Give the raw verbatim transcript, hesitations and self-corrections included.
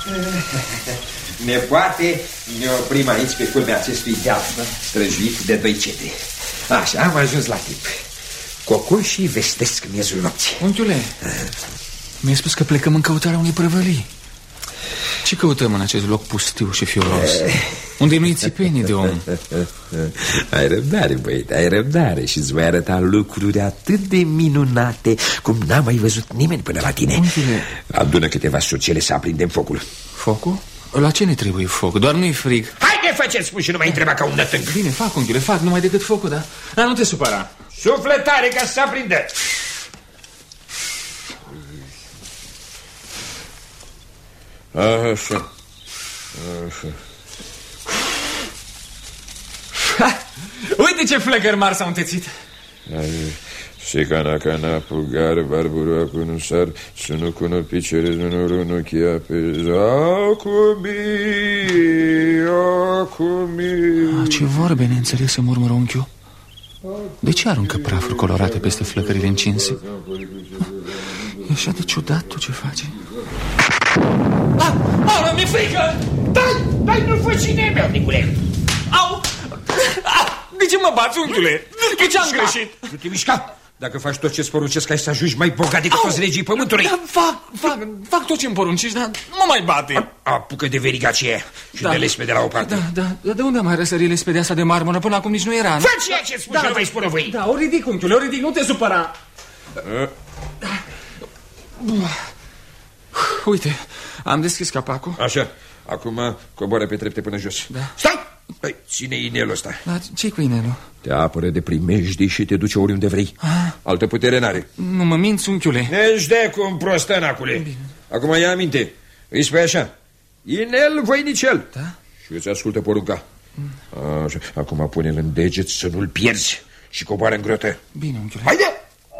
Nepoate, ne oprim aici pe culmea acestui deal străjuit de doi cete. Așa, am ajuns la timp. Cocoșii vestesc miezul nopții. Unchiule, mi-ai spus că plecăm în căutarea unei prăvălii. Ce căutăm în acest loc pustiu și fioros, unde nu-i țipenii de om? Ai răbdare, băiete, ai răbdare. Și-ți voi arăta lucruri atât de minunate cum n-a mai văzut nimeni până la tine. Unchiule, adună câteva sucele să aprindem focul. Focul? La ce ne trebuie foc? Doar nu-i frig. Haide, faceți spun și nu mai întreba ca un nătânc. Bine, fac, unchiule, fac, numai decât focul, da? Dar nu te supăra. Sufletare ca să se aprindă. Așa. Așa. Ha! Uite ce flăcări mari s-au întețit. Secana cana pugar barbura cunusar sunu cuno picere nu runo chia pezacumi acumi. Ce vorbe neînțelese murmură unchiul. De ce aruncă prafuri colorate peste flăcările încinse? E așa de ciudat tot ce face. Ah, ah, mi-e frică! Dai, dai, nu fă cine meu, Nicule! Au! De ce mă bați, unchiule? De ce am greșit? Nu te mișca! Dacă faci tot ce-ți poruncesc, ai să ajungi mai bogat decât toți regii pământului. Da, fac, fac, fac tot ce-mi poruncești, dar nu mă mai bate. Apucă de veriga aceea și da, de lespede la o parte. Da, da, dar de unde am mai răsărit lespedea asta de marmură? Până acum nici nu era. Fă ceea ce spui, da, și nu mai spune voi. Da, o ridic, unchiule, o ridic, nu te supăra. Da. Uite, am deschis capacul. Așa, acum coboară pe trepte până jos. Da. Stai! Păi, ține inelul ăsta. Dar ce-i cu inelul? Te apără de primejdii și te duce oriunde vrei. Ah. Altă putere n-are. Nu mă minți, unchiule. Ne-și dea cu un prostănacule. Acum ia aminte. Îi spui așa: inel voinicel. Da? Și îți ascultă porunca. mm. Așa. Acum pune-l în deget să nu-l pierzi și coboară în grotă. Bine, unchiule. Haide!